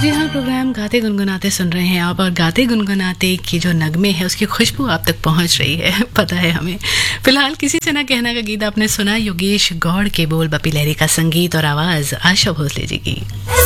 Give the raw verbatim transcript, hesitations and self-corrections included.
जी हाँ, प्रोग्राम गाते गुनगुनाते सुन रहे हैं आप, और गाते गुनगुनाते की जो नगमे है उसकी खुशबू आप तक पहुंच रही है, पता है हमें। फिलहाल किसी से ना कहना का गीत आपने सुना, योगेश गौड़ के बोल, बपी लहरी का संगीत और आवाज आशा भोसले जी की।